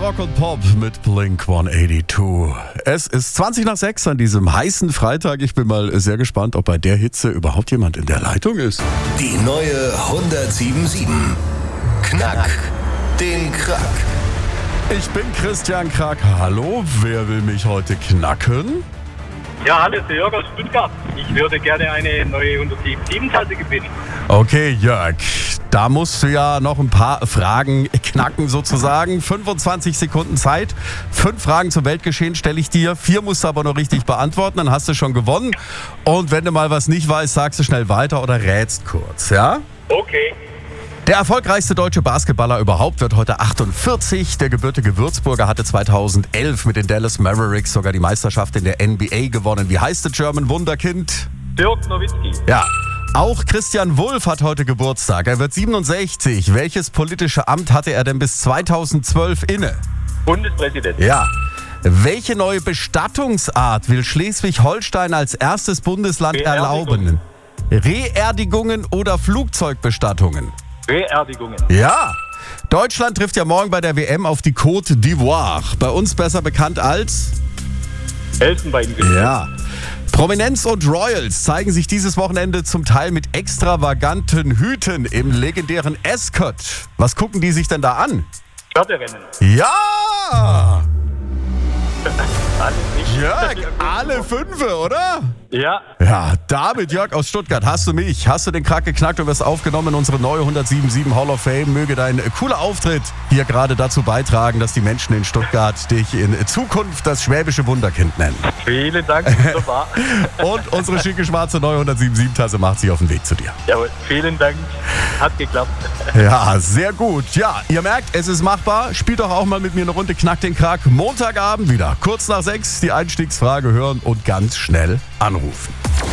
Rock und Pop mit Blink 182. Es ist 20 nach 6 an diesem heißen Freitag. Ich bin mal sehr gespannt, ob bei der Hitze überhaupt jemand in der Leitung ist. Die neue 107.7. Knack den Krack. Ich bin Christian Krack. Hallo, wer will mich heute knacken? Ja, hallo, der Jörg aus Stuttgart. Ich würde gerne eine neue 107-Tasse gewinnen. Okay, Jörg, da musst du ja noch ein paar Fragen knacken sozusagen. 25 Sekunden Zeit. 5 Fragen zum Weltgeschehen stelle ich dir. 4 musst du aber noch richtig beantworten, dann hast du schon gewonnen. Und wenn du mal was nicht weißt, sagst du schnell weiter oder rätst kurz, ja? Okay. Der erfolgreichste deutsche Basketballer überhaupt wird heute 48. Der gebürtige Würzburger hatte 2011 mit den Dallas Mavericks sogar die Meisterschaft in der NBA gewonnen. Wie heißt das German Wunderkind? Dirk Nowitzki. Ja. Auch Christian Wulff hat heute Geburtstag. Er wird 67. Welches politische Amt hatte er denn bis 2012 inne? Bundespräsident. Ja. Welche neue Bestattungsart will Schleswig-Holstein als erstes Bundesland erlauben? Reerdigungen oder Flugzeugbestattungen? Beerdigungen. Ja. Deutschland trifft ja morgen bei der WM auf die Côte d'Ivoire. Bei uns besser bekannt als? Elfenbeingüste. Ja. Prominenz und Royals zeigen sich dieses Wochenende zum Teil mit extravaganten Hüten im legendären Ascot. Was gucken die sich denn da an? Pferderennen. Ja! Alles nicht. Jörg, alle 5, oder? Ja. Ja, damit, Jörg aus Stuttgart, hast du mich, hast du den Krack geknackt, du wirst aufgenommen in unsere neue 107.7 Hall of Fame. Möge dein cooler Auftritt hier gerade dazu beitragen, dass die Menschen in Stuttgart dich in Zukunft das schwäbische Wunderkind nennen. Vielen Dank, wunderbar. Und unsere schicke schwarze neue 107.7 Tasse macht sich auf den Weg zu dir. Jawohl, vielen Dank. Hat geklappt. Ja, sehr gut. Ja, ihr merkt, es ist machbar. Spielt doch auch mal mit mir eine Runde Knack den Krack. Montagabend wieder, kurz nach 6, die Einstiegsfrage hören und ganz schnell anrufen.